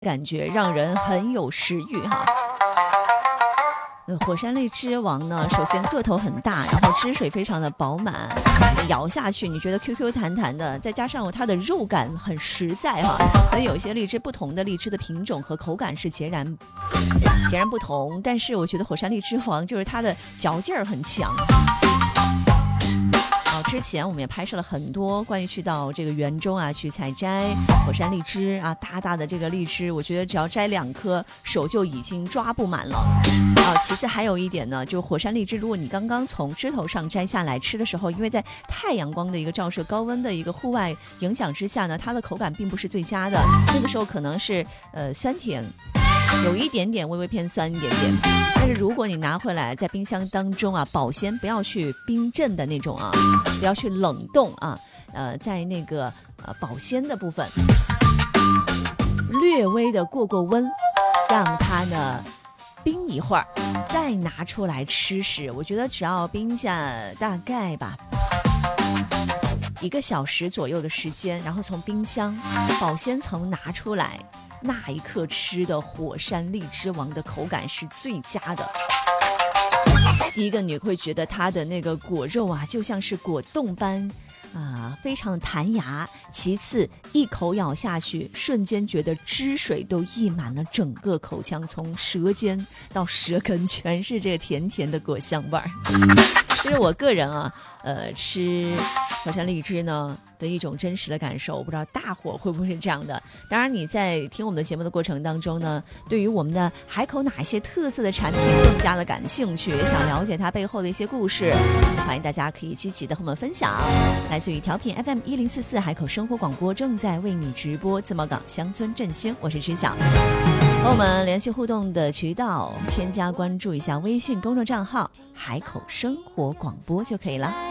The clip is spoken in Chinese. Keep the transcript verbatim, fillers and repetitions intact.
感觉让人很有食欲哈。呃，火山荔枝王呢，首先个头很大，然后汁水非常的饱满，咬下去你觉得 Q Q 弹弹的，再加上它的肉感很实在哈。所以有一些荔枝，不同的荔枝的品种和口感是截然截然不同，但是我觉得火山荔枝王就是它的嚼劲儿很强。之前我们也拍摄了很多关于去到这个园中啊，去采摘火山荔枝啊，大大的这个荔枝，我觉得只要摘两颗，手就已经抓不满了啊。其次还有一点呢，就是火山荔枝，如果你刚刚从枝头上摘下来吃的时候，因为在太阳光的一个照射、高温的一个户外影响之下呢，它的口感并不是最佳的，那个时候可能是呃酸甜。有一点点微微偏酸一点点，但是如果你拿回来在冰箱当中啊，保鲜，不要去冰镇的那种啊，不要去冷冻啊，呃，在那个呃保鲜的部分，略微的过过温，让它呢冰一会儿，再拿出来吃时，我觉得只要冰下大概吧一个小时左右的时间，然后从冰箱保鲜层拿出来。那一刻吃的火山荔枝王的口感是最佳的。第一个你会觉得它的那个果肉啊，就像是果冻般啊、呃，非常弹牙。其次一口咬下去，瞬间觉得汁水都溢满了整个口腔，从舌尖到舌根全是这个甜甜的果香味儿。这是我个人啊，呃，吃火山荔枝呢的一种真实的感受，我不知道大伙会不会是这样的。当然你在听我们的节目的过程当中呢，对于我们的海口哪一些特色的产品更加的感兴趣，也想了解它背后的一些故事，欢迎大家可以积极的和我们分享。来自于调频 F M 一零四四海口生活广播正在为你直播自贸港乡村振兴，我是知晓。和我们联系互动的渠道，添加关注一下微信公众账号海口生活广播就可以了。